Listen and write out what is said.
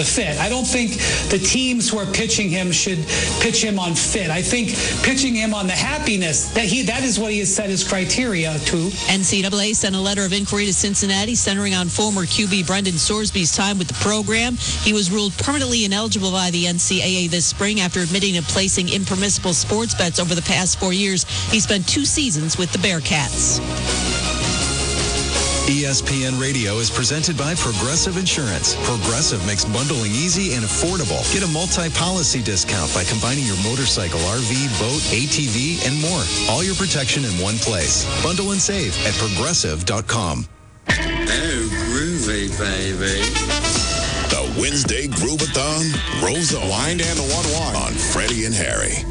fit. I don't think the teams who are pitching him should pitch him on fit. I think pitching him on the happiness, that is what he has set his criteria to. NCAA sent a letter of inquiry to Cincinnati centering on former QB Brendan Sorsby's time with the program. He was ruled permanently ineligible by the NCAA this spring after admitting to placing impermissible sports bets over the past 4 years. He spent 2 seasons with the Bearcats. ESPN Radio is presented by Progressive Insurance. Progressive makes bundling easy and affordable. Get a multi-policy discount by combining your motorcycle, RV, boat, ATV, and more. All your protection in one place. Bundle and save at Progressive.com. Oh, groovy, baby. The Wednesday Groovathon rolls on. Wind and the 1-1 on Freddie and Harry.